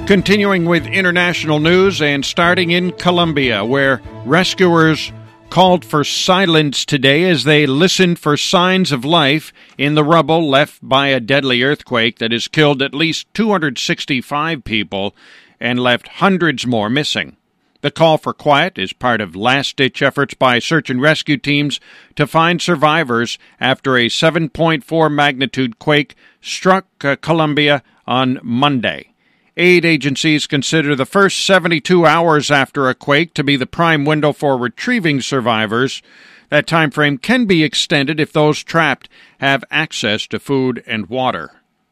Continuing with international news and starting in Colombia, where rescuers called for silence today as they listened for signs of life in the rubble left by a deadly earthquake that has killed at least 265 people and left hundreds more missing. The call for quiet is part of last-ditch efforts by search and rescue teams to find survivors after a 7.4 magnitude quake struck Colombia on Monday. Aid agencies consider the first 72 hours after a quake to be the prime window for retrieving survivors. That time frame can be extended if those trapped have access to food and water.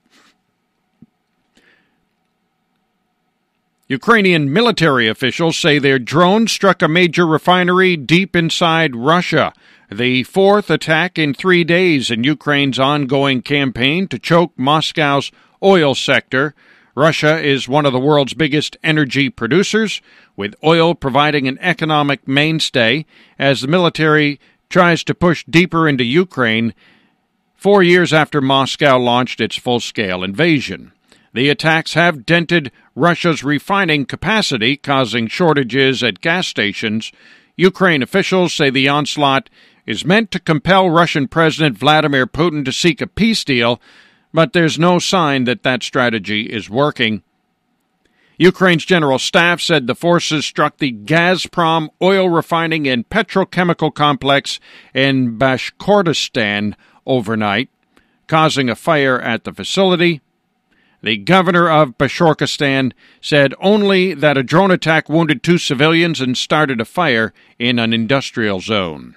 Ukrainian military officials say their drone struck a major refinery deep inside Russia, the fourth attack in 3 days in Ukraine's ongoing campaign to choke Moscow's oil sector. Russia is one of the world's biggest energy producers, with oil providing an economic mainstay as the military tries to push deeper into Ukraine 4 years after Moscow launched its full-scale invasion. The attacks have dented Russia's refining capacity, causing shortages at gas stations. Ukraine officials say the onslaught is meant to compel Russian President Vladimir Putin to seek a peace deal, but there's no sign that that strategy is working. Ukraine's general staff said the forces struck the Gazprom oil refining and petrochemical complex in Bashkortostan overnight, causing a fire at the facility. The governor of Bashkortostan said only that a drone attack wounded 2 civilians and started a fire in an industrial zone.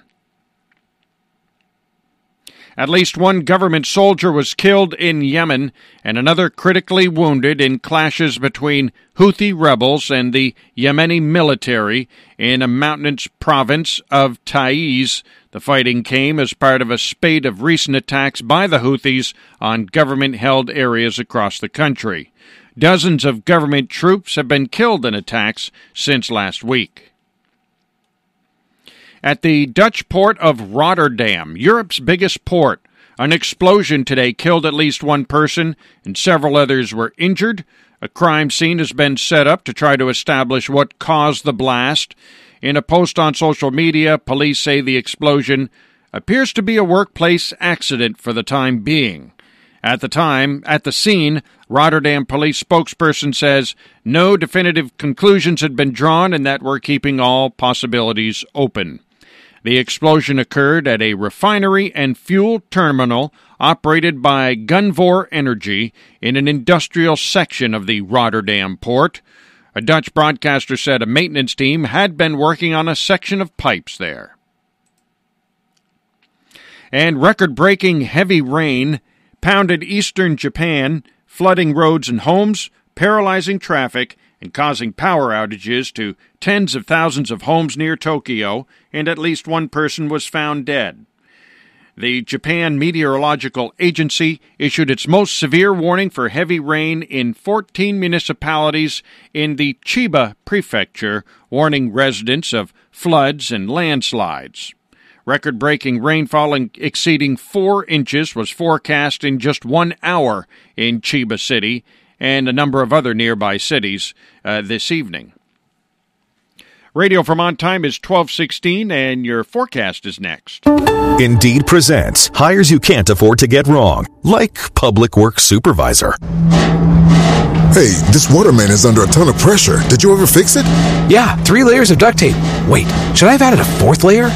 At least 1 government soldier was killed in Yemen and another critically wounded in clashes between Houthi rebels and the Yemeni military in a mountainous province of Taiz. The fighting came as part of a spate of recent attacks by the Houthis on government-held areas across the country. Dozens of government troops have been killed in attacks since last week. At the Dutch port of Rotterdam, Europe's biggest port, an explosion today killed at least 1 person and several others were injured. A crime scene has been set up to try to establish what caused the blast. In a post on social media, police say the explosion appears to be a workplace accident for the time being. At the scene, Rotterdam police spokesperson says no definitive conclusions had been drawn and that we're keeping all possibilities open. The explosion occurred at a refinery and fuel terminal operated by Gunvor Energy in an industrial section of the Rotterdam port. A Dutch broadcaster said a maintenance team had been working on a section of pipes there. And record-breaking heavy rain pounded eastern Japan, flooding roads and homes, paralyzing traffic, and causing power outages to tens of thousands of homes near Tokyo, and at least 1 person was found dead. The Japan Meteorological Agency issued its most severe warning for heavy rain in 14 municipalities in the Chiba Prefecture, warning residents of floods and landslides. Record-breaking rainfall exceeding 4 inches was forecast in just 1 hour in Chiba City and a number of other nearby cities this evening. Radio Vermont time is 12:16, and your forecast is next. Indeed presents hires you can't afford to get wrong, like public works supervisor. Hey, this water main is under a ton of pressure. Did you ever fix it? Yeah, 3 layers of duct tape. Wait, should I have added a 4th layer?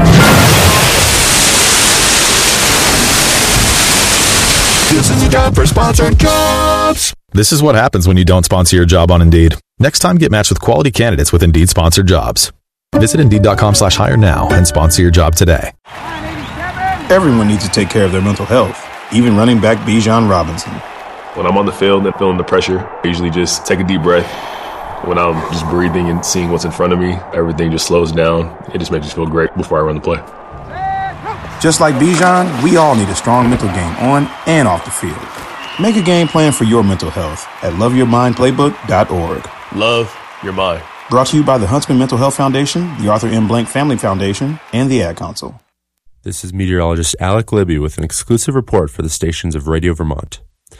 This is your job for sponsored jobs. This is what happens when you don't sponsor your job on Indeed. Next time, get matched with quality candidates with Indeed sponsored jobs. Visit Indeed.com/hire now and sponsor your job today. Everyone needs to take care of their mental health, even running back Bijan Robinson. When I'm on the field and feeling the pressure, I usually just take a deep breath. When I'm just breathing and seeing what's in front of me, everything just slows down. It just makes me feel great before I run the play. Just like Bijan, we all need a strong mental game on and off the field. Make a game plan for your mental health at loveyourmindplaybook.org. Love your mind. Brought to you by the Huntsman Mental Health Foundation, the Arthur M. Blank Family Foundation, and the Ad Council. This is meteorologist Alec Libby with an exclusive report for the stations of Radio Vermont.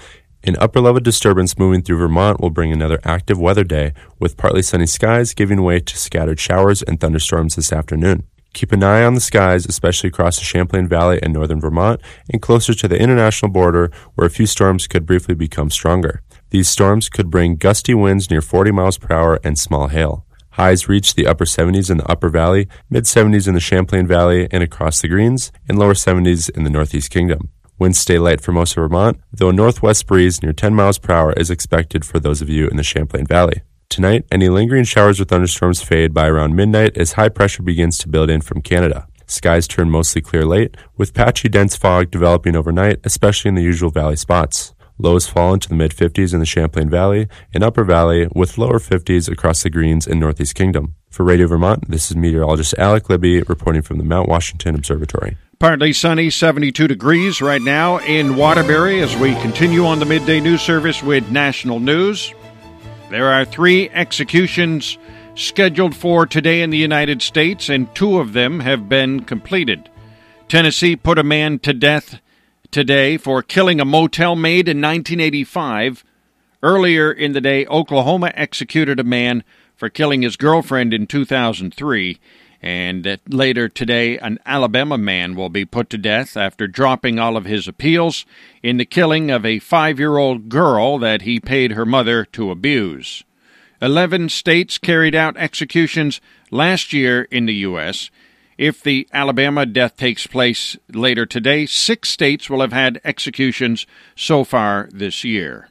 An upper-level disturbance moving through Vermont will bring another active weather day, with partly sunny skies giving way to scattered showers and thunderstorms this afternoon. Keep an eye on the skies, especially across the Champlain Valley and northern Vermont, and closer to the international border, where a few storms could briefly become stronger. These storms could bring gusty winds near 40 miles per hour and small hail. Highs reach the upper 70s in the Upper Valley, mid-70s in the Champlain Valley and across the Greens, and lower 70s in the Northeast Kingdom. Winds stay light for most of Vermont, though a northwest breeze near 10 miles per hour is expected for those of you in the Champlain Valley. Tonight, any lingering showers or thunderstorms fade by around midnight as high pressure begins to build in from Canada. Skies turn mostly clear late, with patchy dense fog developing overnight, especially in the usual valley spots. Lows fall into the mid-50s in the Champlain Valley and Upper Valley, with lower 50s across the Greens and Northeast Kingdom. For Radio Vermont, this is meteorologist Alec Libby reporting from the Mount Washington Observatory. Partly sunny, 72 degrees right now in Waterbury as we continue on the midday news service with national news. There are 3 executions scheduled for today in the United States, and 2 of them have been completed. Tennessee put a man to death today for killing a motel maid in 1985. Earlier in the day, Oklahoma executed a man for killing his girlfriend in 2003. And later today, an Alabama man will be put to death after dropping all of his appeals in the killing of a 5-year-old girl that he paid her mother to abuse. 11 states carried out executions last year in the U.S. If the Alabama death takes place later today, 6 states will have had executions so far this year.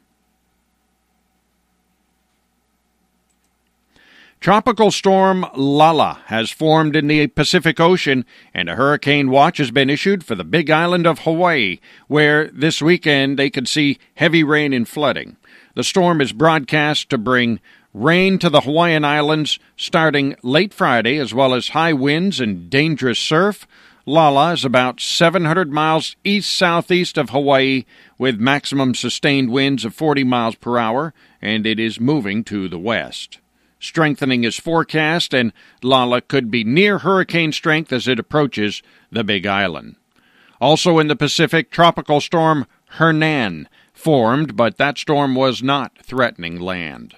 Tropical storm Lala has formed in the Pacific Ocean, and a hurricane watch has been issued for the Big Island of Hawaii, where this weekend they could see heavy rain and flooding. The storm is broadcast to bring rain to the Hawaiian Islands starting late Friday, as well as high winds and dangerous surf. Lala is about 700 miles east-southeast of Hawaii, with maximum sustained winds of 40 miles per hour, and it is moving to the west. Strengthening is forecast, and Lala could be near hurricane strength as it approaches the Big Island. Also in the Pacific, tropical storm Hernan formed, but that storm was not threatening land.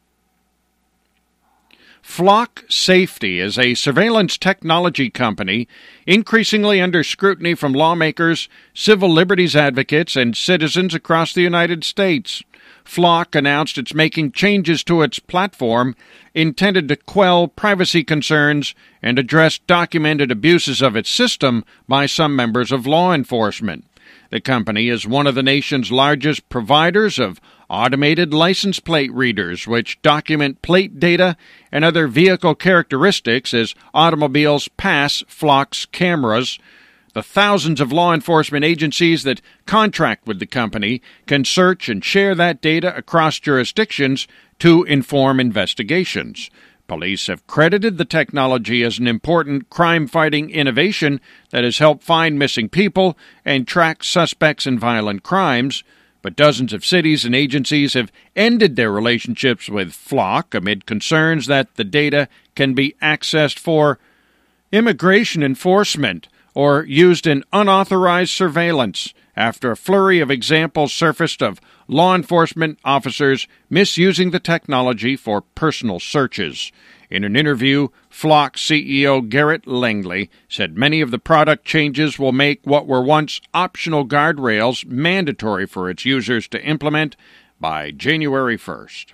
Flock Safety is a surveillance technology company increasingly under scrutiny from lawmakers, civil liberties advocates, and citizens across the United States. Flock announced it's making changes to its platform intended to quell privacy concerns and address documented abuses of its system by some members of law enforcement. The company is one of the nation's largest providers of automated license plate readers, which document plate data and other vehicle characteristics as automobiles pass Flock's cameras. The thousands of law enforcement agencies that contract with the company can search and share that data across jurisdictions to inform investigations. Police have credited the technology as an important crime-fighting innovation that has helped find missing people and track suspects in violent crimes, but dozens of cities and agencies have ended their relationships with Flock amid concerns that the data can be accessed for immigration enforcement or used in unauthorized surveillance after a flurry of examples surfaced of law enforcement officers misusing the technology for personal searches. In an interview, Flock CEO Garrett Langley said many of the product changes will make what were once optional guardrails mandatory for its users to implement by January 1st.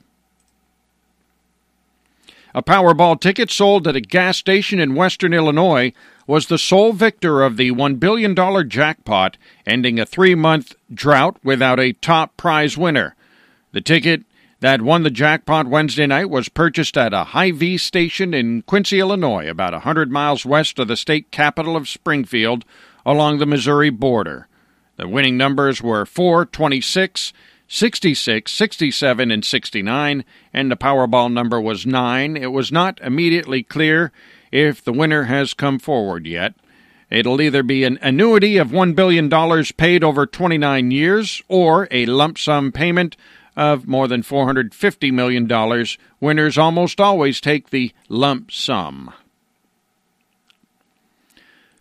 A Powerball ticket sold at a gas station in western Illinois was the sole victor of the $1 billion jackpot, ending a 3-month drought without a top prize winner. The ticket that won the jackpot Wednesday night was purchased at a Hy-Vee station in Quincy, Illinois, about 100 miles west of the state capital of Springfield, along the Missouri border. The winning numbers were 4, 26, 66, 67, and 69, and the Powerball number was 9. It was not immediately clear if the winner has come forward yet. It'll either be an annuity of $1 billion paid over 29 years or a lump sum payment of more than $450 million. Winners almost always take the lump sum.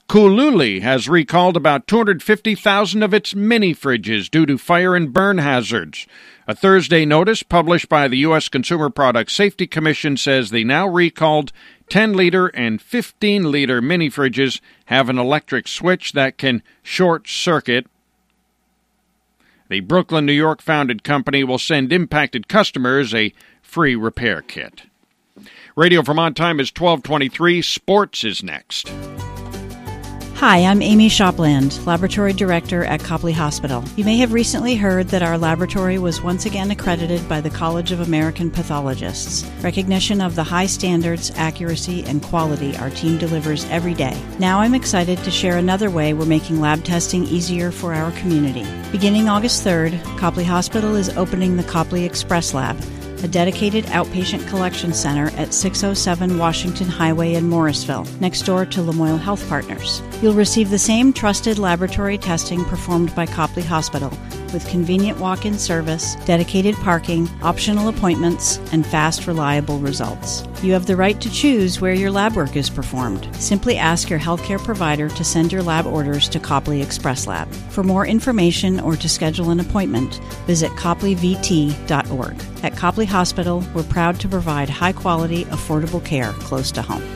Kululi has recalled about 250,000 of its mini-fridges due to fire and burn hazards. A Thursday notice published by the U.S. Consumer Product Safety Commission says the now recalled 10-liter and 15-liter mini-fridges have an electric switch that can short-circuit. The Brooklyn, New York-founded company will send impacted customers a free repair kit. Radio Vermont time is 12:23. Sports is next. Hi, I'm Amy Shopland, Laboratory Director at Copley Hospital. You may have recently heard that our laboratory was once again accredited by the College of American Pathologists, recognition of the high standards, accuracy, and quality our team delivers every day. Now I'm excited to share another way we're making lab testing easier for our community. Beginning August 3rd, Copley Hospital is opening the Copley Express Lab, a dedicated outpatient collection center at 607 Washington Highway in Morrisville, next door to Lamoille Health Partners. You'll receive the same trusted laboratory testing performed by Copley Hospital, with convenient walk-in service, dedicated parking, optional appointments, and fast, reliable results. You have the right to choose where your lab work is performed. Simply ask your healthcare provider to send your lab orders to Copley Express Lab. For more information or to schedule an appointment, visit copleyvt.org. At Copley Hospital, we're proud to provide high-quality, affordable care close to home.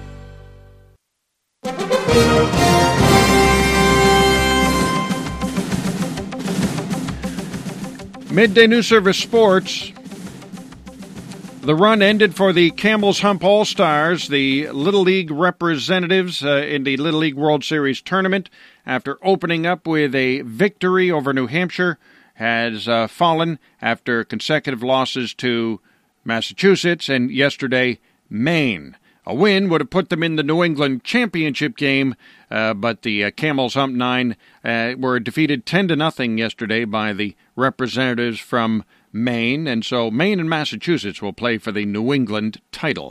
Midday News Service Sports. The run ended for the Camel's Hump All-Stars, the Little League representatives in the Little League World Series tournament, after opening up with a victory over New Hampshire, has fallen after consecutive losses to Massachusetts and yesterday Maine. A win would have put them in the New England championship game, but the Camel's Hump 9 were defeated 10-0 yesterday by the representatives from Maine, and so Maine and Massachusetts will play for the New England title.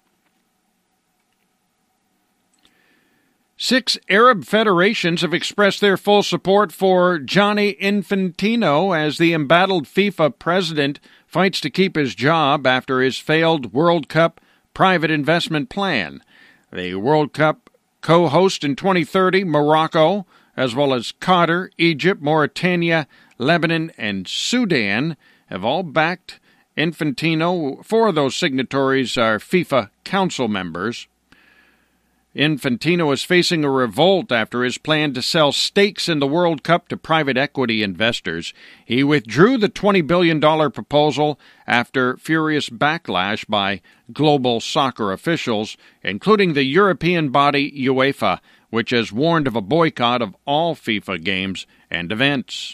6 Arab federations have expressed their full support for Gianni Infantino as the embattled FIFA president fights to keep his job after his failed World Cup private investment plan. The World Cup co-host in 2030, Morocco, as well as Qatar, Egypt, Mauritania, Lebanon, and Sudan, have all backed Infantino. 4 of those signatories are FIFA Council members. Infantino is facing a revolt after his plan to sell stakes in the World Cup to private equity investors. He withdrew the $20 billion proposal after furious backlash by global soccer officials, including the European body UEFA, which has warned of a boycott of all FIFA games and events.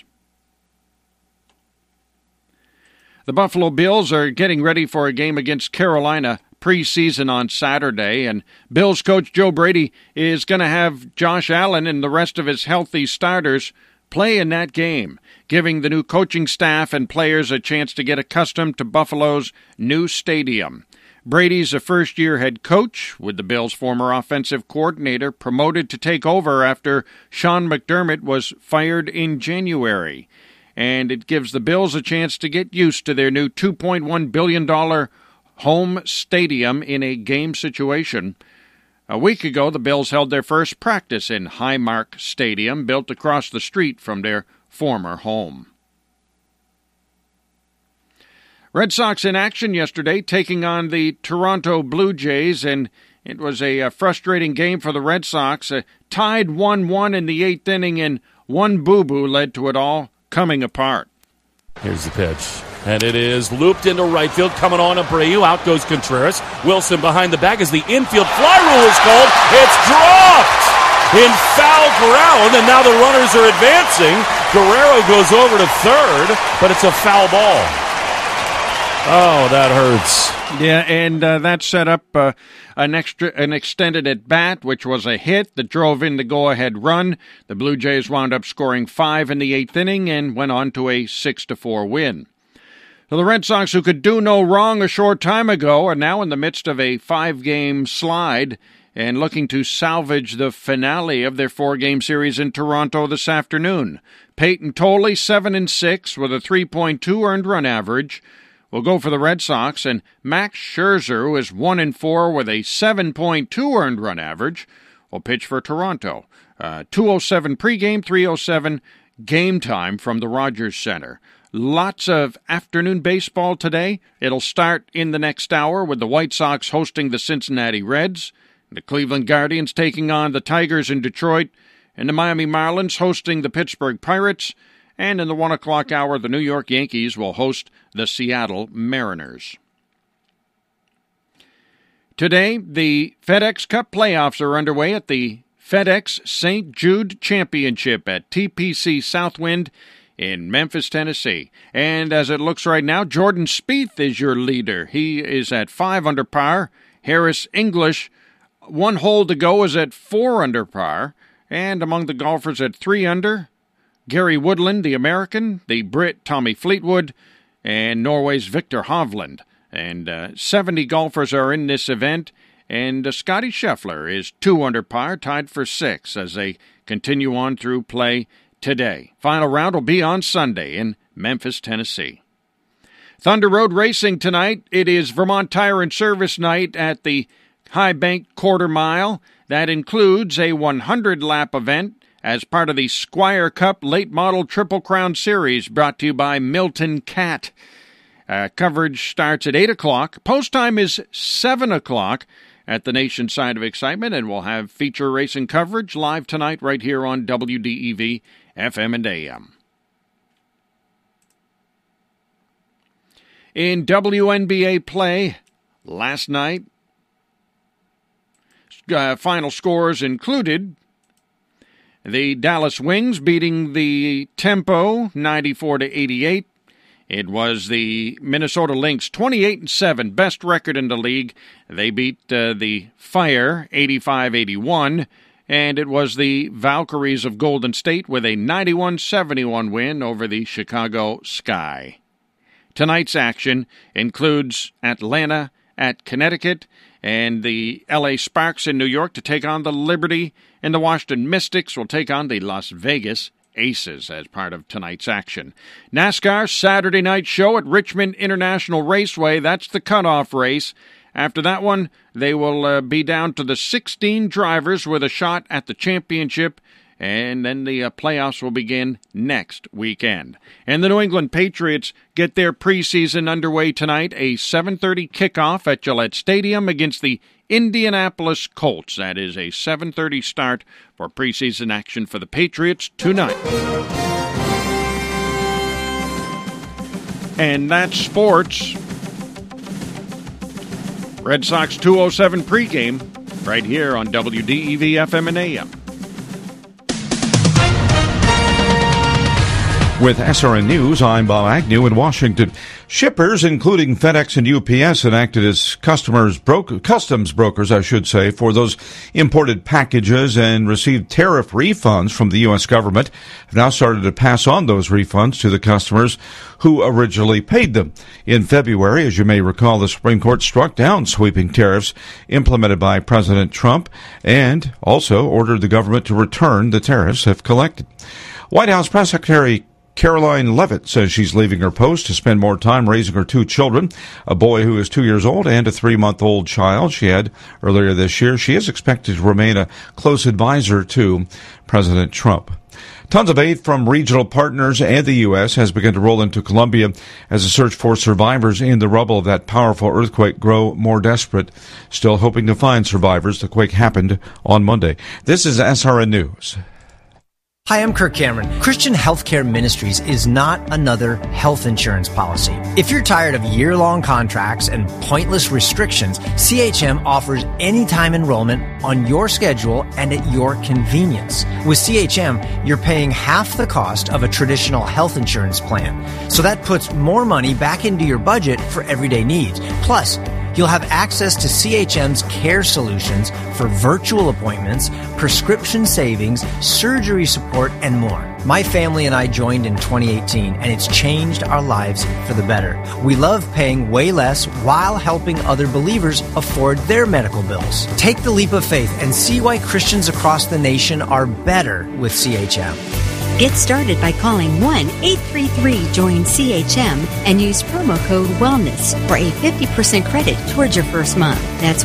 The Buffalo Bills are getting ready for a game against Carolina preseason on Saturday, and Bills coach Joe Brady is going to have Josh Allen and the rest of his healthy starters play in that game, giving the new coaching staff and players a chance to get accustomed to Buffalo's new stadium. Brady's a first-year head coach, with the Bills' former offensive coordinator promoted to take over after Sean McDermott was fired in January. And it gives the Bills a chance to get used to their new $2.1 billion home stadium in a game situation. A week ago, the Bills held their first practice in Highmark Stadium, built across the street from their former home. Red Sox in action yesterday, taking on the Toronto Blue Jays, and it was a frustrating game for the Red Sox. Tied 1-1 in the 8th inning, and one boo-boo led to it all coming apart. Here's the pitch. And it is looped into right field, coming on Abreu. Out goes Contreras. Wilson behind the bag as the infield fly rule is called. It's dropped in foul ground, and now the runners are advancing. Guerrero goes over to third, but it's a foul ball. Oh, that hurts. Yeah, and that set up an extended at-bat, which was a hit that drove in the go-ahead run. The Blue Jays wound up scoring 5 in the 8th inning and went on to a 6-4 win. So the Red Sox, who could do no wrong a short time ago, are now in the midst of a 5-game slide and looking to salvage the finale of their 4-game series in Toronto this afternoon. Peyton Tolley, 7-6 with a 3.2 earned run average, will go for the Red Sox, and Max Scherzer, who is 1-4 with a 7.2 earned run average, will pitch for Toronto. 2:07 pregame, 3:07 game time from the Rogers Center. Lots of afternoon baseball today. It'll start in the next hour with the White Sox hosting the Cincinnati Reds, the Cleveland Guardians taking on the Tigers in Detroit, and the Miami Marlins hosting the Pittsburgh Pirates. And in the 1 o'clock hour, the New York Yankees will host the Seattle Mariners. Today, the FedEx Cup playoffs are underway at the FedEx St. Jude Championship at TPC Southwind in Memphis, Tennessee. And as it looks right now, Jordan Spieth is your leader. He is at 5 under par. Harris English, 1 hole to go, is at 4 under par. And among the golfers at 3 under, Gary Woodland, the American, the Brit Tommy Fleetwood, and Norway's Victor Hovland. And 70 golfers are in this event, and Scotty Scheffler is 2 under par, tied for 6 as they continue on through play today. Final round will be on Sunday in Memphis, Tennessee. Thunder Road Racing tonight. It is Vermont Tire and Service Night at the High Bank Quarter Mile. That includes a 100-lap event as part of the Squire Cup Late Model Triple Crown Series, brought to you by Milton Cat. Coverage starts at 8 o'clock. Post time is 7 o'clock at the Nation Side of Excitement, and we'll have feature racing coverage live tonight right here on WDEV FM and AM. In WNBA play last night, final scores included the Dallas Wings beating the Tempo 94-88. It was the Minnesota Lynx 28-7, best record in the league. They beat the Fire 85-81, and it was the Valkyries of Golden State with a 91-71 win over the Chicago Sky. Tonight's action includes Atlanta at Connecticut and the LA Sparks in New York to take on the Liberty, and the Washington Mystics will take on the Las Vegas Aces as part of tonight's action. NASCAR Saturday night show at Richmond International Raceway. That's the cutoff race. After that one, they will be down to the 16 drivers with a shot at the championship, and then the playoffs will begin next weekend. And the New England Patriots get their preseason underway tonight, a 7:30 kickoff at Gillette Stadium against the Indianapolis Colts. That is a 7:30 start for preseason action for the Patriots tonight. And that's sports. Red Sox 2:07 pregame right here on WDEV FM and AM. With SRN News, I'm Bob Agnew in Washington. Shippers, including FedEx and UPS, have acted as customs brokers, for those imported packages and received tariff refunds from the U.S. government. Have now started to pass on those refunds to the customers who originally paid them. In February, as you may recall, the Supreme Court struck down sweeping tariffs implemented by President Trump and also ordered the government to return the tariffs if collected. White House Press Secretary Caroline Leavitt says she's leaving her post to spend more time raising her 2 children, a boy who is 2 years old and a 3-month-old child she had earlier this year. She is expected to remain a close advisor to President Trump. Tons of aid from regional partners and the U.S. has begun to roll into Colombia as the search for survivors in the rubble of that powerful earthquake grow more desperate. Still hoping to find survivors. The quake happened on Monday. This is SRN News. Hi, I'm Kirk Cameron. Christian Healthcare Ministries is not another health insurance policy. If you're tired of year-long contracts and pointless restrictions, CHM offers anytime enrollment on your schedule and at your convenience. With CHM, you're paying half the cost of a traditional health insurance plan. So that puts more money back into your budget for everyday needs. Plus, you'll have access to CHM's care solutions for virtual appointments, prescription savings, surgery support, and more. My family and I joined in 2018, and it's changed our lives for the better. We love paying way less while helping other believers afford their medical bills. Take the leap of faith and see why Christians across the nation are better with CHM. Get started by calling 1-833-JOIN-CHM and use promo code WELLNESS for a 50% credit towards your first month. That's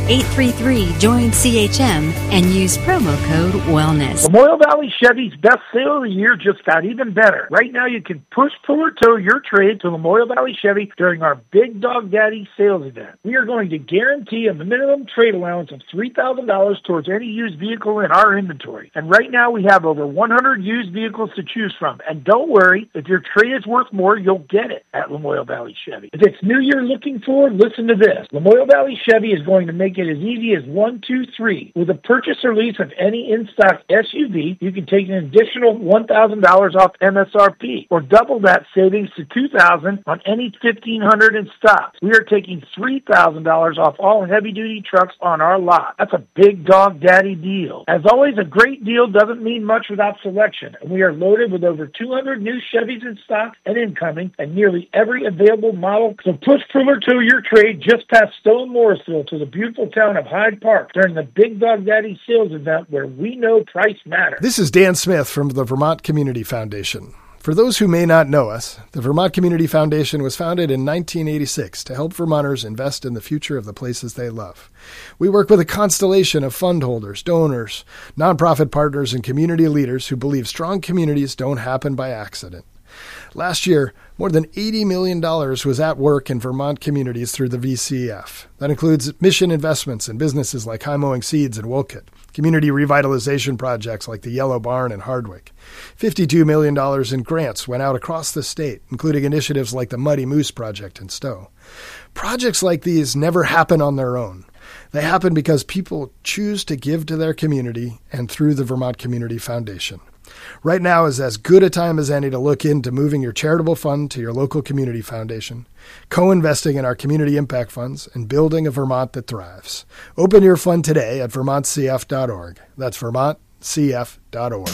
1-833-JOIN-CHM and use promo code WELLNESS. Memorial Valley Chevy's best sale of the year just got even better. Right now you can push, pull, or tow your trade to Memorial Valley Chevy during our Big Dog Daddy sales event. We are going to guarantee a minimum trade allowance of $3,000 towards any used vehicle in our inventory. And right now we have over 100 used vehicles to choose from. And don't worry, if your trade is worth more, you'll get it at Memorial Valley Chevy. If it's new you're looking for, listen to this. Memorial Valley Chevy is going to make it as easy as 1, 2, 3. With a purchase or lease of any in-stock SUV, you can take an additional $1,000 off MSRP, or double that savings to $2,000 on any 1,500 in stock. We are taking $3,000 off all heavy-duty trucks on our lot. That's a Big Dog Daddy deal. As always, a great deal doesn't mean much without selection, and we are loaded with over 200 new Chevys in stock and incoming, and nearly every available model. So push, pull, or tow your trade just past Stone Morrisville to the beautiful town of Hyde Park during the Big Dog Daddy sales event, where we know price matters. This is Dan Smith from the Vermont Community Foundation. For those who may not know us, the Vermont Community Foundation was founded in 1986 to help Vermonters invest in the future of the places they love. We work with a constellation of fund holders, donors, nonprofit partners, and community leaders who believe strong communities don't happen by accident. Last year, more than $80 million was at work in Vermont communities through the VCF. That includes mission investments in businesses like High Mowing Seeds in Wolcott, community revitalization projects like the Yellow Barn in Hardwick. $52 million in grants went out across the state, including initiatives like the Muddy Moose Project in Stowe. Projects like these never happen on their own. They happen because people choose to give to their community and through the Vermont Community Foundation. Right now is as good a time as any to look into moving your charitable fund to your local community foundation, co-investing in our community impact funds, and building a Vermont that thrives. Open your fund today at vermontcf.org. That's vermontcf.org.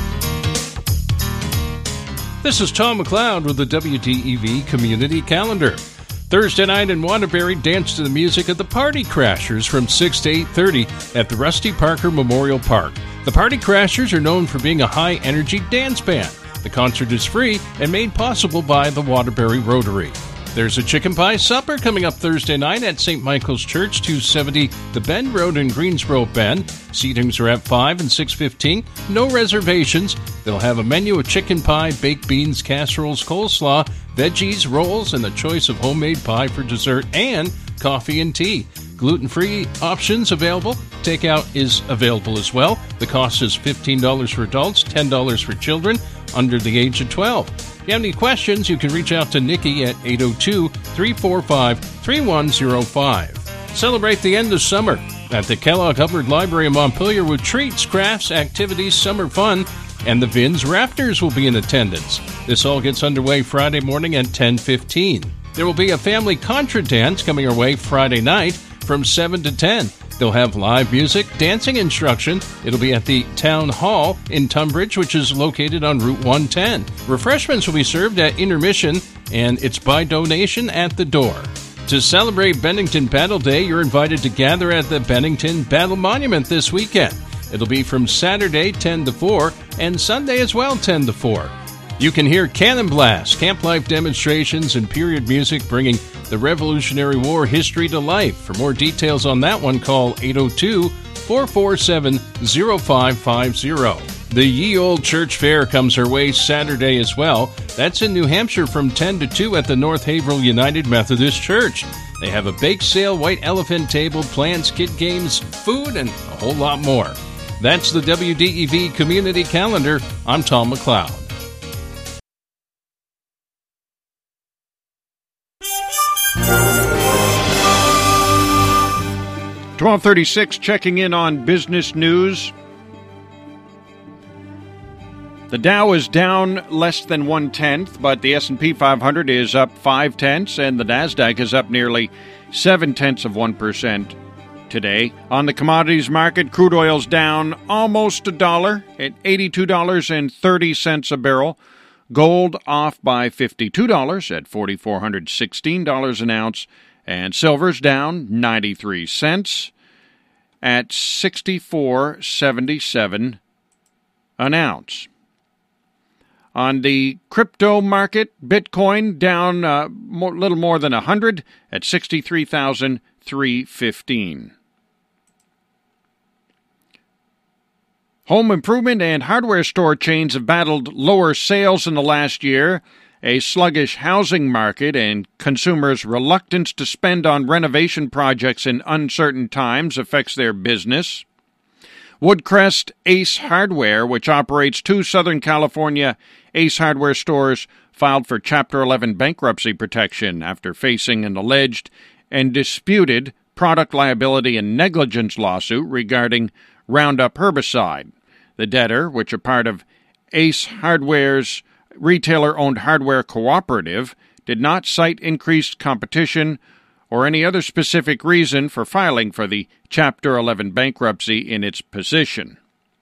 This is Tom McLeod with the WDEV Community Calendar. Thursday night in Waterbury, dance to the music of the Party Crashers from 6 to 8:30 at the Rusty Parker Memorial Park. The Party Crashers are known for being a high-energy dance band. The concert is free and made possible by the Waterbury Rotary. There's a chicken pie supper coming up Thursday night at St. Michael's Church, 270 The Bend Road in Greensboro, Bend. Seatings are at 5 and 6:15. No reservations. They'll have a menu of chicken pie, baked beans, casseroles, coleslaw, veggies, rolls, and the choice of homemade pie for dessert, and coffee and tea. Gluten-free options available. Takeout is available as well. The cost is $15 for adults, $10 for children under the age of 12. If you have any questions, you can reach out to Nikki at 802-345-3105. Celebrate the end of summer at the Kellogg Hubbard Library in Montpelier with treats, crafts, activities, summer fun, and the Vins Raptors will be in attendance. This all gets underway Friday morning at 10:15. There will be a family contra dance coming our way Friday night from 7 to 10. They'll have live music, dancing instruction. It'll be at the Town Hall in Tunbridge, which is located on Route 110. Refreshments will be served at intermission, and it's by donation at the door. To celebrate Bennington Battle Day, you're invited to gather at the Bennington Battle Monument this weekend. It'll be from Saturday 10 to 4 and Sunday as well 10 to 4. You can hear cannon blasts, camp life demonstrations, and period music bringing the Revolutionary War history to life. For more details on that one, call 802-447-0550. The Ye Olde Church Fair comes our way Saturday as well. That's in New Hampshire from 10 to 2 at the North Haverhill United Methodist Church. They have a bake sale, white elephant table, plans, kid games, food, and a whole lot more. That's the WDEV Community Calendar. I'm Tom McLeod. 12:36, checking in on business news. The Dow is down less than 1/10, but the S&P 500 is up 0.5, and the NASDAQ is up nearly 0.7% today. On the commodities market, crude oil's down almost $1 at $82.30 a barrel. Gold off by $52 at $4,416 an ounce. And silver's down 93 cents at $64.77 an ounce. On the crypto market, Bitcoin down little more than 100 at 63,315. Home improvement and hardware store chains have battled lower sales in the last year. A sluggish housing market and consumers' reluctance to spend on renovation projects in uncertain times affects their business. Woodcrest Ace Hardware, which operates 2 Southern California Ace Hardware stores, filed for Chapter 11 bankruptcy protection after facing an alleged and disputed product liability and negligence lawsuit regarding Roundup herbicide. The debtor, which a part of Ace Hardware's retailer-owned hardware cooperative, did not cite increased competition or any other specific reason for filing for the Chapter 11 bankruptcy in its petition.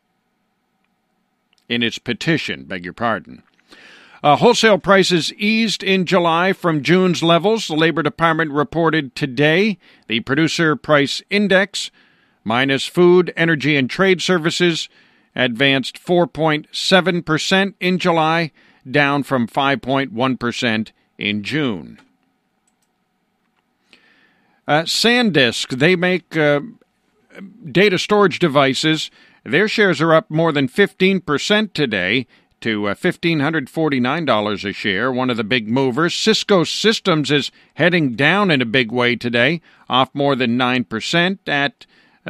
Wholesale prices eased in July from June's levels, the Labor Department reported today. The Producer Price Index, minus food, energy, and trade services, advanced 4.7% in July, down from 5.1% in June. SanDisk, they make data storage devices. Their shares are up more than 15% today to $1,549 a share, one of the big movers. Cisco Systems is heading down in a big way today, off more than 9% at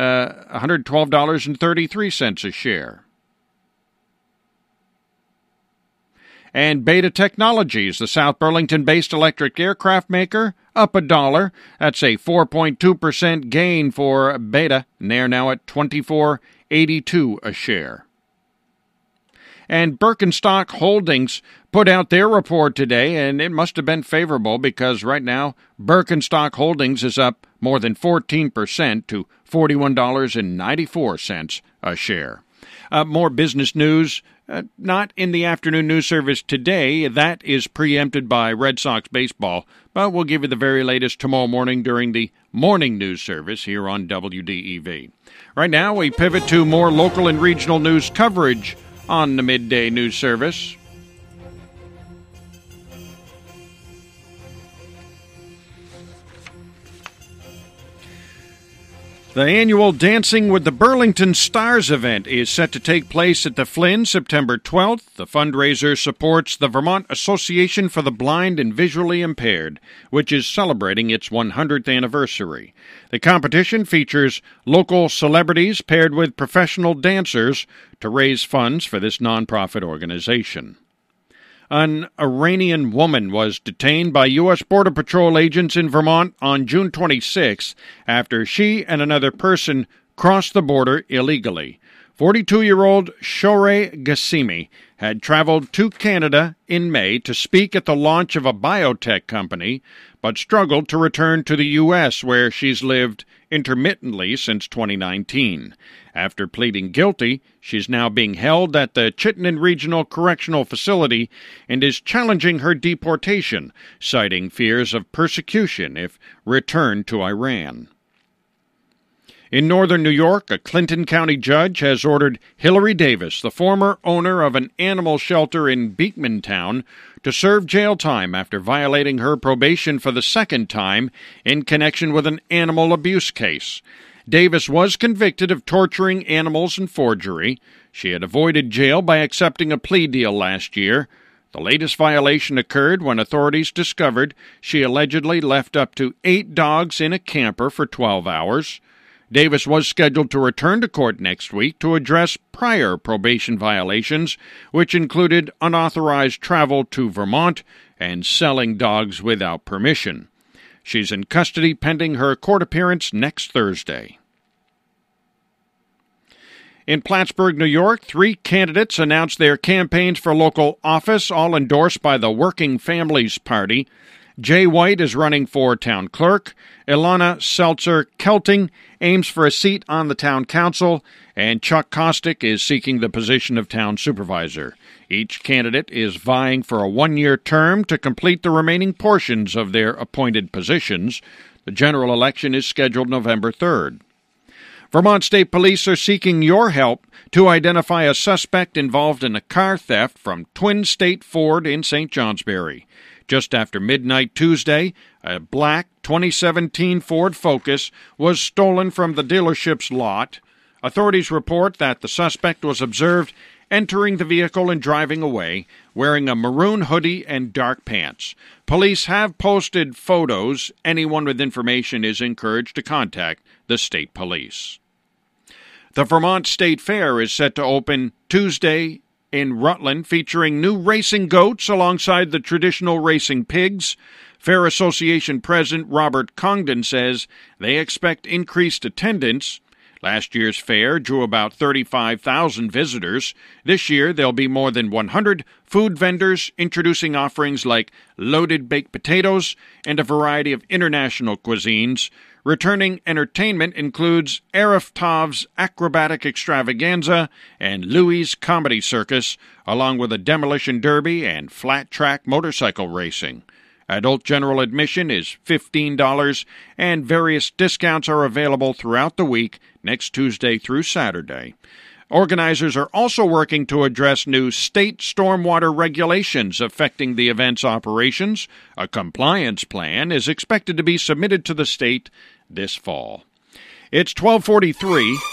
$112.33 a share. And Beta Technologies, the South Burlington-based electric aircraft maker, up $1. That's a 4.2% gain for Beta, and they're now at $24.82 a share. And Birkenstock Holdings put out their report today, and it must have been favorable because right now Birkenstock Holdings is up more than 14% to $41.94 a share. More business news, not in the afternoon news service today. That is preempted by Red Sox baseball, but we'll give you the very latest tomorrow morning during the morning news service here on WDEV. Right now, we pivot to more local and regional news coverage on the midday news service. The annual Dancing with the Burlington Stars event is set to take place at the Flynn September 12th. The fundraiser supports the Vermont Association for the Blind and Visually Impaired, which is celebrating its 100th anniversary. The competition features local celebrities paired with professional dancers to raise funds for this nonprofit organization. An Iranian woman was detained by U.S. Border Patrol agents in Vermont on June 26 after she and another person crossed the border illegally. 42-year-old Shorey Gassimi had traveled to Canada in May to speak at the launch of a biotech company, but struggled to return to the U.S., where she's lived intermittently since 2019. After pleading guilty, she's now being held at the Chittenden Regional Correctional Facility and is challenging her deportation, citing fears of persecution if returned to Iran. In northern New York, a Clinton County judge has ordered Hillary Davis, the former owner of an animal shelter in Beekmantown, to serve jail time after violating her probation for the second time in connection with an animal abuse case. Davis was convicted of torturing animals and forgery. She had avoided jail by accepting a plea deal last year. The latest violation occurred when authorities discovered she allegedly left up to 8 dogs in a camper for 12 hours. Davis was scheduled to return to court next week to address prior probation violations, which included unauthorized travel to Vermont and selling dogs without permission. She's in custody pending her court appearance next Thursday. In Plattsburgh, New York, 3 candidates announced their campaigns for local office, all endorsed by the Working Families Party. Jay White is running for town clerk. Ilana Seltzer-Kelting aims for a seat on the town council, and Chuck Kostick is seeking the position of town supervisor. Each candidate is vying for a 1-year term to complete the remaining portions of their appointed positions. The general election is scheduled November 3rd. Vermont State Police are seeking your help to identify a suspect involved in a car theft from Twin State Ford in St. Johnsbury. Just after midnight Tuesday, a black 2017 Ford Focus was stolen from the dealership's lot. Authorities report that the suspect was observed entering the vehicle and driving away, wearing a maroon hoodie and dark pants. Police have posted photos. Anyone with information is encouraged to contact the state police. The Vermont State Fair is set to open Tuesday in Rutland, featuring new racing goats alongside the traditional racing pigs. Fair Association President Robert Congdon says they expect increased attendance. Last year's fair drew about 35,000 visitors. This year, there'll be more than 100 food vendors introducing offerings like loaded baked potatoes and a variety of international cuisines. Returning entertainment includes Arif Tov's Acrobatic Extravaganza and Louis' Comedy Circus, along with a demolition derby and flat-track motorcycle racing. Adult general admission is $15, and various discounts are available throughout the week, next Tuesday through Saturday. Organizers are also working to address new state stormwater regulations affecting the event's operations. A compliance plan is expected to be submitted to the state this fall. It's 12:43.